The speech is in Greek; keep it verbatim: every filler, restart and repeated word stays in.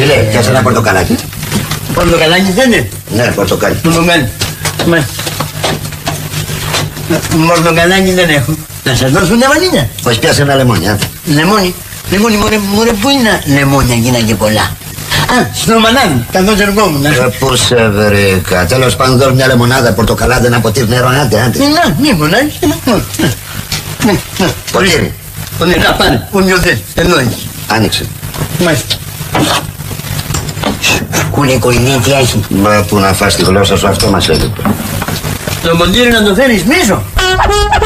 Φίλε, πιάσε ένα πορτοκαλάκι. Πορτοκαλάκι θέλει? Ναι, πορτοκάλι. Πορτοκάλι. Πορτοκαλάκι δεν έχω. Να σας δώσουν τα βαλίνια. Όχι, πιάσε ένα λεμόνι, άντε. Λεμόνι. Λεμόνι, μωρέ, μωρέ, πού είναι λεμόνια γίνα και πολλά. Α, στο μανάδι, θα δώσω εγώ μου. Ε, πού σε βρήκα. Τέλος πάντων, δώσ' μια λεμονάδα, πορτοκαλάδα, ένα ποτήρι νερό, άντε, άντε. Να, μη μονάζεις. Ποτήρι. Ποτήρι, να πάρε, πού νιώθες, εδώ έχεις. Άνοιξε. Μάλιστα. Κούνε κοϊνή, τι έχει. Μα που να φας τη γλώσσα σου, αυτό μας έλειπε. Το ποτήρι να το φέρεις πίσω.